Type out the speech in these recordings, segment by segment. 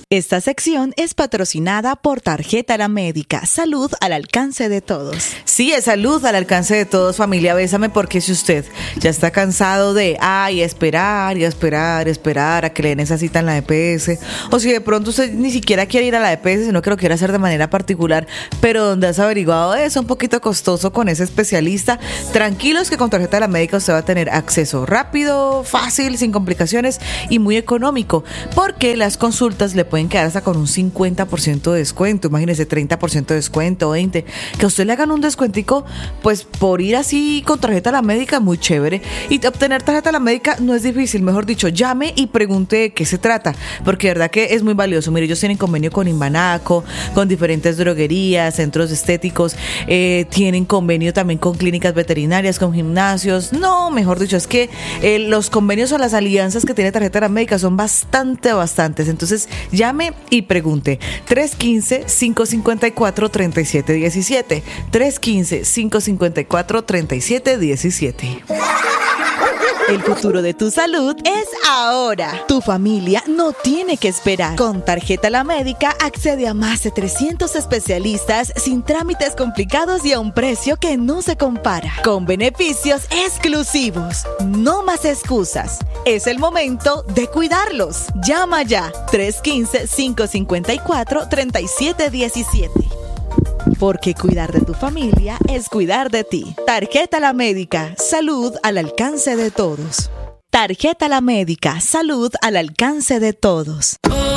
Esta sección es patrocinada por Tarjeta La Médica. Salud al alcance de todos. Sí, es salud al alcance de todos, familia. Bésame, porque si usted ya está cansado de esperar a que le den esa cita en la EPS, o si de pronto usted ni siquiera quiere ir a la EPS, sino que lo quiere hacer de manera particular, pero donde has averiguado es un poquito costoso con ese especialista, tranquilos que con Tarjeta La Médica usted va a tener acceso rápido, fácil, sin complicaciones y muy económico, porque las consultas le pueden quedar hasta con un 50% de descuento. Imagínese, 30% de descuento, 20%, que a usted le hagan un descuentico, pues por ir así con Tarjeta La Médica, muy chévere. Y obtener Tarjeta La Médica no es difícil, mejor dicho, llame y pregunte de qué se trata, porque de verdad que es muy valioso. Mire, ellos tienen convenio con Imbanaco, con diferentes droguerías, centros estéticos, tienen convenio también con clínicas veterinarias, con gimnasios. No, mejor dicho, es que los convenios o las alianzas que tiene Tarjeta La Médica son bastantes. Entonces, llame y pregunte. 315-554-3717. 315-554-3717. El futuro de tu salud es ahora. Tu familia no tiene que esperar. Con Tarjeta La Médica accede a más de 300 especialistas sin trámites complicados y a un precio que no se compara. Con beneficios exclusivos. No más excusas. Es el momento de cuidarlos. Llama ya. 315-554-3717. Porque cuidar de tu familia es cuidar de ti. Tarjeta La Médica, salud al alcance de todos. Tarjeta La Médica, salud al alcance de todos.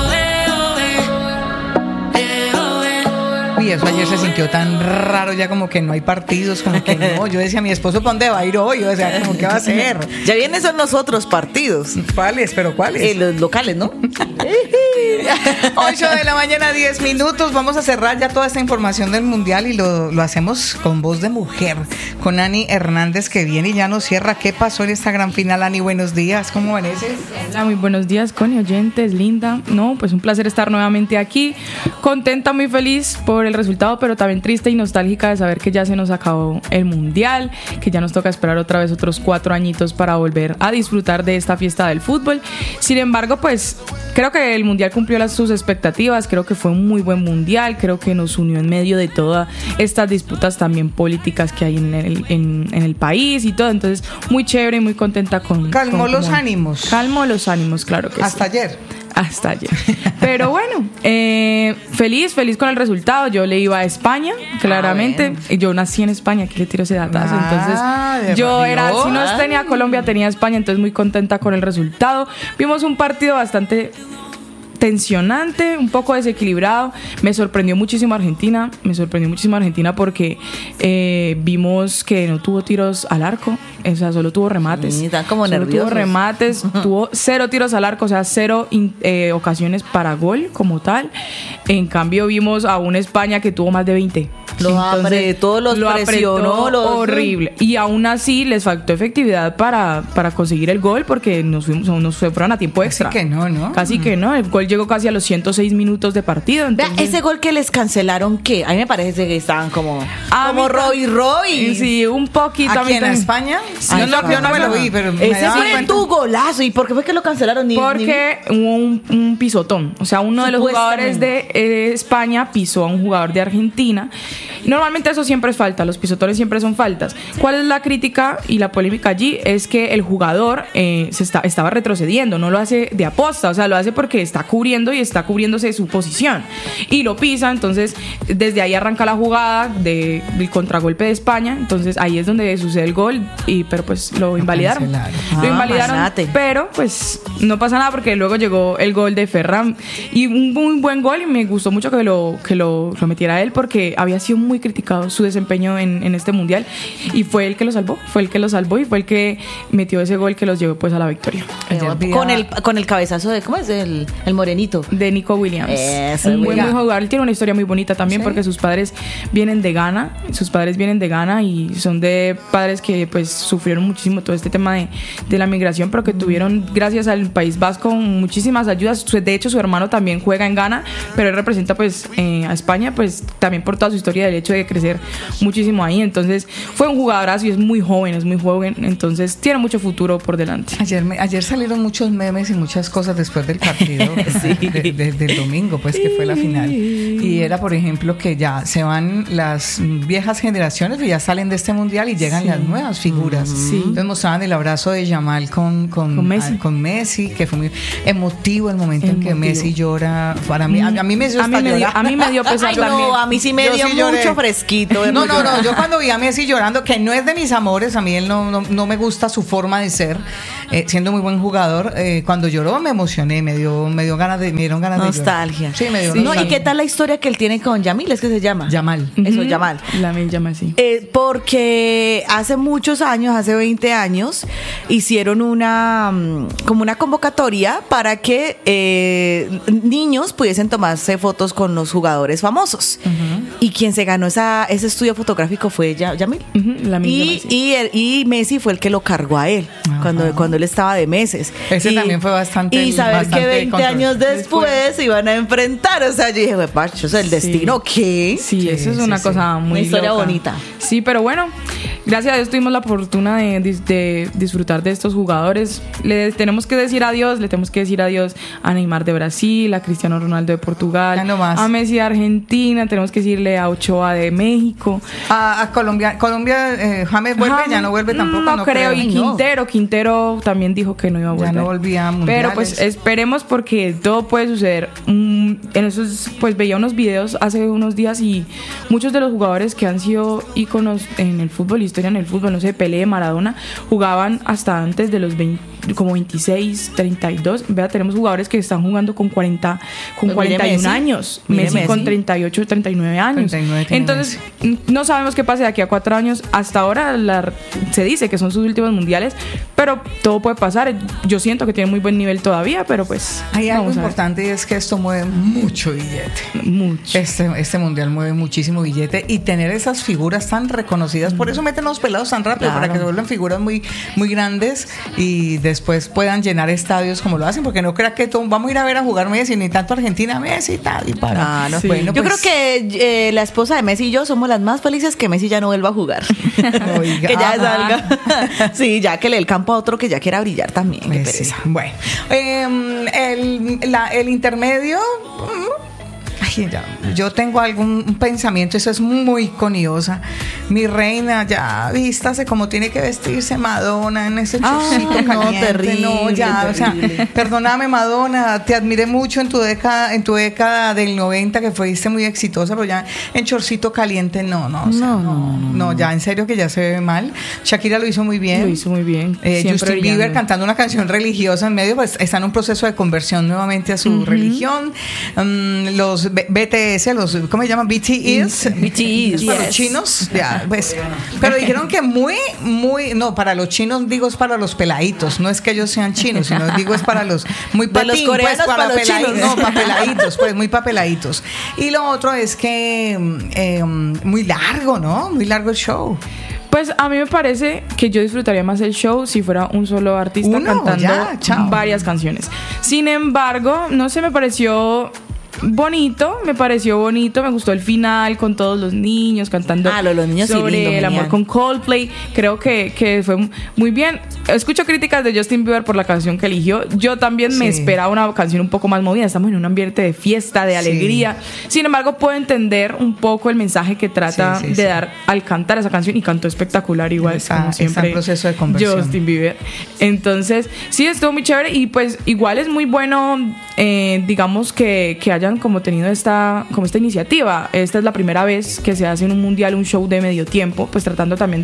Y eso ayer se sintió tan raro, ya como que no hay partidos, como que no. Yo decía, mi esposo, ¿para dónde va a ir hoy? O sea, como, ¿qué va a hacer? Ya vienen son los otros partidos. ¿Cuáles? ¿Pero cuáles? Los locales, ¿no? 8 de la mañana, 10 minutos. Vamos a cerrar ya toda esta información del Mundial y lo hacemos con voz de mujer, con Ani Hernández, que viene y ya nos cierra. ¿Qué pasó en esta gran final, Ani? Buenos días, ¿cómo amaneces? Hola, muy buenos días, Connie, oyentes, linda. No, pues un placer estar nuevamente aquí. Contenta, muy feliz por el resultado, pero también triste y nostálgica de saber que ya se nos acabó el Mundial, que ya nos toca esperar otra vez otros 4 añitos para volver a disfrutar de esta fiesta del fútbol. Sin embargo, pues creo que el Mundial cumplió sus expectativas, creo que fue un muy buen Mundial, creo que nos unió en medio de todas estas disputas también políticas que hay en el país y todo, entonces muy chévere y muy contenta con... Calmó los ánimos. Calmó los ánimos, claro que hasta sí. Hasta ayer. Pero bueno, feliz con el resultado. Yo le iba a España, claramente. Yo nací en España, aquí le tiro ese datazo. Entonces, yo si no tenía Colombia, tenía España. Entonces, muy contenta con el resultado. Vimos un partido bastante tensionante, un poco desequilibrado. Me sorprendió muchísimo Argentina porque vimos que no tuvo tiros al arco, o sea, solo tuvo remates. Sí, están como nerviosos. Tuvo remates, tuvo 0 tiros al arco, o sea, 0 ocasiones para gol como tal. En cambio, vimos a una España que tuvo más de 20. Los presionó, horrible. Y aún así les faltó efectividad para conseguir el gol, porque nos fueron a tiempo extra. Casi que no. El gol llegó casi a los 106 minutos de partido. Entonces... Ese gol que les cancelaron, ¿qué? A mí me parece que estaban como Roy. Sí, un poquito. ¿Aquí en España? Sí, yo no me lo vi, pero ese fue tu golazo. ¿Y por qué fue que lo cancelaron? Porque hubo un pisotón. O sea, uno de los jugadores de España pisó a un jugador de Argentina. Normalmente eso siempre es falta, los pisotones siempre son faltas. ¿Cuál es la crítica y la polémica allí? Es que el jugador estaba retrocediendo, no lo hace de aposta, o sea, lo hace porque está cubriéndose de su posición y lo pisa. Entonces desde ahí arranca la jugada del contragolpe de España. Entonces ahí es donde sucede el gol, pero pues lo invalidaron. Pero pues no pasa nada, porque luego llegó el gol de Ferran y un muy buen gol, y me gustó mucho que lo metiera él, porque había sido muy criticado su desempeño en este mundial, y fue el que lo salvó y fue el que metió ese gol que los llevó pues a la victoria. Con el cabezazo de, ¿cómo es? El morenito. De Nico Williams. Un muy jugador. Él tiene una historia muy bonita también, ¿sí? Porque sus padres vienen de Ghana y son de padres que pues sufrieron muchísimo todo este tema de la migración, pero que tuvieron, gracias al País Vasco, muchísimas ayudas. De hecho, su hermano también juega en Ghana, pero él representa pues a España, pues también por toda su historia vida, el hecho de crecer muchísimo ahí. Entonces fue un jugadorazo y es muy joven, entonces tiene mucho futuro por delante. Ayer salieron muchos memes y muchas cosas después del partido del domingo, pues que fue la final. Y era, por ejemplo, que ya se van las viejas generaciones que ya salen de este mundial y llegan las nuevas figuras. Entonces mostraban el abrazo de Yamal con Messi, que fue muy emotivo el momento en que Messi llora. Para mí, a mí me dio pesar también. No, a mí sí me dio mucho fresquito. No, yo cuando vi a Messi llorando, que no es de mis amores, a mí él no me gusta su forma de ser, siendo muy buen jugador, cuando lloró me emocioné, me dieron ganas de nostalgia. Sí, me dio nostalgia. ¿Y qué tal la historia que él tiene con Yamil? ¿Es que se llama? Yamal. Eso, Yamal. Lamine Yamal, sí. Porque hace muchos años, hace 20 años, hicieron como una convocatoria para que niños pudiesen tomarse fotos con los jugadores famosos. Y quien se ganó ese estudio fotográfico fue Yamil. Y Messi fue el que lo cargó a él cuando él estaba de meses. Ese también fue bastante. Y saber que 20 años después se iban a enfrentar. O sea, yo dije, Pacho, ¿es el destino qué? Sí, eso es una cosa muy una historia loca. Bonita. Sí, pero bueno, gracias a Dios tuvimos la fortuna de disfrutar de estos jugadores. Le tenemos que decir adiós a Neymar de Brasil, a Cristiano Ronaldo de Portugal, a Messi de Argentina, tenemos que decirle a Ochoa de México, a Colombia, James vuelve, ya no vuelve tampoco. No creo. Y Quintero también dijo que no iba a volver. Ya no volvía a mundiales. Pero pues esperemos, porque todo puede suceder. En esos, pues veía unos videos hace unos días y muchos de los jugadores que han sido íconos en el fútbol, historia en el fútbol, no sé, Pelé, Maradona, jugaban hasta antes de los 20, como 26, 32. Vea, tenemos jugadores que están jugando con 41 años. Messi con 38, 39 años. 39 Entonces, no sabemos qué pase de aquí a 4 años. Hasta ahora se dice que son sus últimos mundiales, pero todo puede pasar. Yo siento que tiene muy buen nivel todavía, pero pues hay algo importante, y es que esto mueve mucho billete. Mucho. Este mundial mueve muchísimo billete, y tener esas figuras tan reconocidas, por eso meten los pelados tan rápido, para que se vuelvan figuras muy, muy grandes y después puedan llenar estadios como lo hacen, porque no crea que vamos a ir a ver a jugar Messi, ni tanto Argentina, Messi y tal, y para. Sí. Bueno, yo creo que la esposa de Messi y yo somos las más felices que Messi ya no vuelva a jugar. Oiga, que ya salga. Sí, ya que le dé el campo a otro que ya quiera brillar también. Qué pereza. Bueno, el intermedio. Yo tengo algún pensamiento, eso es muy coniosa. Mi reina, ya vístase como tiene que vestirse Madonna en ese chorcito caliente. Terrible. O sea, perdóname, Madonna, te admiré mucho en tu década del 90, que fuiste muy exitosa, pero ya en chorcito caliente no, ya en serio que ya se ve mal. Shakira lo hizo muy bien. Justin Bieber cantando una canción religiosa en medio, pues está en un proceso de conversión nuevamente a su religión. Los BTS, ¿cómo se llaman? BTS para los chinos, ya, pues, pero dijeron que para los chinos, digo, es para los peladitos, no es que ellos sean chinos, sino digo, es para los muy patín, los coreanos, pues, para los chinos, no, para peladitos, pues, muy para peladitos. Y lo otro es que muy largo, ¿no? Muy largo el show. Pues a mí me parece que yo disfrutaría más el show si fuera un solo artista cantando varias canciones. Sin embargo, no sé, me pareció bonito, me gustó el final con todos los niños cantando los niños sobre lindo, el amor con Coldplay. Creo que fue muy bien. Escucho críticas de Justin Bieber por la canción que eligió. Yo también me esperaba una canción un poco más movida. Estamos en un ambiente de fiesta, de alegría. Sin embargo, puedo entender un poco el mensaje que trata de dar al cantar esa canción, y cantó espectacular igual, como siempre, está en proceso de conversión. Justin Bieber. Entonces, sí, estuvo muy chévere, y pues igual es muy bueno, digamos, que hayan como tenido esta iniciativa. Esta es la primera vez que se hace en un mundial un show de medio tiempo, pues tratando también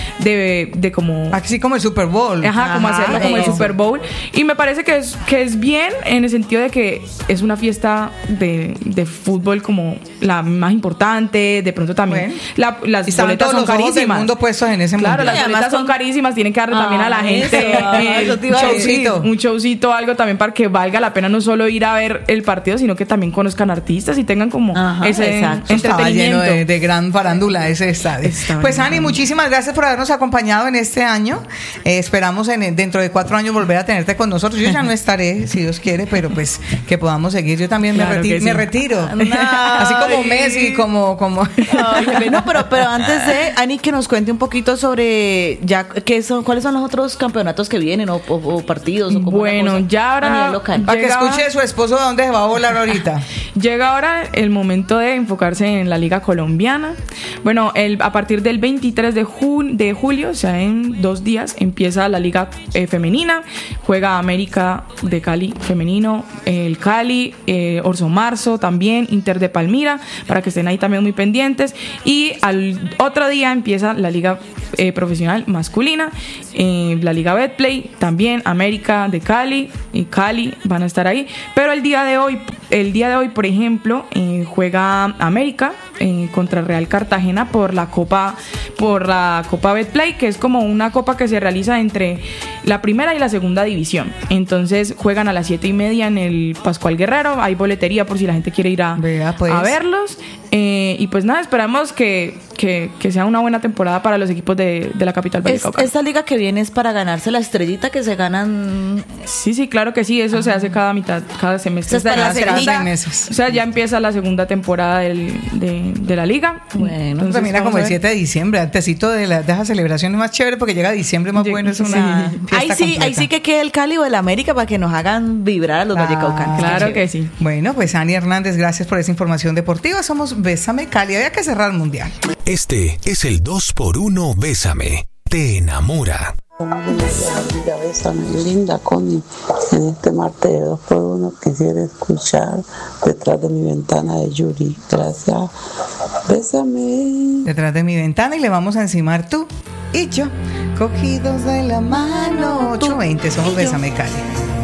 de como... Así como el Super Bowl. Como hacerlo como el Super Bowl. Y me parece que es bien, en el sentido de que es una fiesta de fútbol como la más importante. De pronto también las boletas son carísimas. Del mundo puestos en ese mundial. Las boletas son carísimas, tienen que darle también a la gente un showcito, algo también para que valga la pena no solo ir a ver el partido, sino que también también conozcan artistas y tengan como ese exacto. Estaba lleno entretenimiento. de gran farándula ese estadio. Pues Ani, muchísimas gracias por habernos acompañado en este año. Esperamos dentro de 4 años volver a tenerte con nosotros. Yo ya no estaré, si Dios quiere, pero pues que podamos seguir. Yo también Claro me retiro. No. Así como Messi, como Ay, no, pero antes de, Ani, que nos cuente un poquito sobre ya cuáles son los otros campeonatos que vienen o partidos. O como Bueno, ya ahora a nivel local. para que escuche de su esposo de dónde se va a volar ahorita. Llega ahora el momento de enfocarse en la Liga Colombiana. Bueno, a partir del 23 de julio, o sea, en 2 días, empieza la Liga Femenina. Juega América de Cali femenino, el Cali, Orso Marzo también, Inter de Palmira, para que estén ahí también muy pendientes. Y al otro día empieza la Liga Profesional Masculina, la Liga Betplay, también América de Cali y Cali van a estar ahí. Pero el día de hoy, por ejemplo, juega América contra Real Cartagena por la Copa Betplay, que es como una copa que se realiza entre la primera y la segunda división. Entonces juegan a las 7:30 en el Pascual Guerrero. Hay boletería por si la gente quiere ir a verlos. Y pues nada, esperamos que sea una buena temporada para los equipos de la capital vallecaucana. ¿Esta liga que viene es para ganarse la estrellita que se ganan? Sí, claro que sí. Eso se hace cada semestre. Es para la segunda. Meses. O sea, ya empieza la segunda temporada de la liga. Bueno, entonces termina como vamos a el ver. 7 de diciembre, antesito de esas celebraciones más chévere, porque llega diciembre más bueno, es una fiesta Ahí sí completa. que quede el Cali o el América para que nos hagan vibrar a los vallecaucanos. Claro que sí. Bueno, pues Ani Hernández, gracias por esa información deportiva. Somos Bésame Cali. Había que cerrar el mundial. Este es el 2x1 Bésame. Te enamora. Amiga, Bésame, linda Connie. En este martes de 2x1 quisiera escuchar Detrás de mi ventana de Yuri. Gracias. Bésame. Detrás de mi ventana y le vamos a encimar tú y yo, cogidos de la mano. 8:20, somos Bésame Cali.